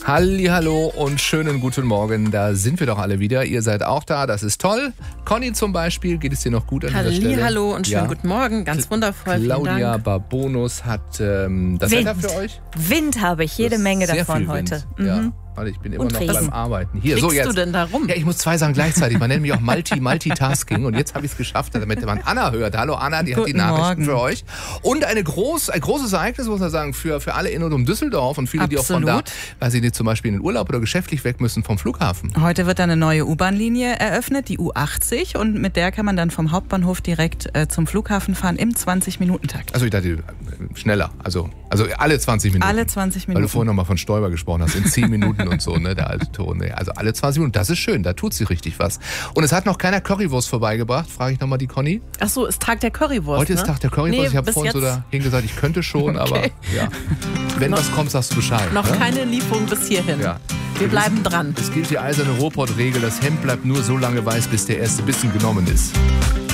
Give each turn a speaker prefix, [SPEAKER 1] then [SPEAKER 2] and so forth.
[SPEAKER 1] Hallihallo und schönen guten Morgen. Da sind wir doch alle wieder. Ihr seid auch da, das ist toll. Conny zum Beispiel, geht es dir noch gut an dieser Stelle?
[SPEAKER 2] Hallihallo und schönen guten Morgen, ganz wundervoll.
[SPEAKER 1] Claudia Barbonus hat das Wetter für euch.
[SPEAKER 3] Wind habe ich, jede Menge davon heute.
[SPEAKER 1] Ja. Warte, ich bin immer noch
[SPEAKER 3] Regen.
[SPEAKER 1] beim Arbeiten. Hier,
[SPEAKER 2] Kriegst
[SPEAKER 1] so jetzt.
[SPEAKER 2] du denn da rum?
[SPEAKER 1] Ja, ich muss 2 Sachen gleichzeitig. Man nennt mich auch Multitasking. Und jetzt habe ich es geschafft, damit man Anna hört. Hallo Anna, die hat die Nachrichten für euch. Und ein großes Ereignis, muss man sagen, für alle in und um Düsseldorf und viele, die auch von da, weil sie zum Beispiel in den Urlaub oder geschäftlich weg müssen vom Flughafen.
[SPEAKER 4] Heute wird eine neue U-Bahn-Linie eröffnet, die U80. Und mit der kann man dann vom Hauptbahnhof direkt zum Flughafen fahren im 20-Minuten-Takt.
[SPEAKER 1] Also ich dachte, schneller. Also alle 20 Minuten.
[SPEAKER 4] Alle 20 Minuten.
[SPEAKER 1] Weil du vorhin nochmal von Stoiber gesprochen hast, in 10 Minuten und so, ne, der alte Ton. Ne? Also alle 20 Minuten, das ist schön, da tut sich richtig was. Und es hat noch keiner Currywurst vorbeigebracht, frage ich nochmal die Conny.
[SPEAKER 2] Ach so, ist Tag der Currywurst,
[SPEAKER 1] Heute ist Tag der Currywurst,
[SPEAKER 2] Nee,
[SPEAKER 1] ich habe
[SPEAKER 2] bis
[SPEAKER 1] vorhin so
[SPEAKER 2] jetzt-
[SPEAKER 1] dahin gesagt, ich könnte schon, aber ja. Wenn was kommt, sagst du Bescheid.
[SPEAKER 2] Noch
[SPEAKER 1] ne?
[SPEAKER 2] keine Lieferung bis hierhin.
[SPEAKER 1] Ja.
[SPEAKER 2] Wir bleiben dran.
[SPEAKER 1] Es gilt die eiserne Ruhrpott-Regel, das Hemd bleibt nur so lange weiß, bis der erste Bissen genommen ist.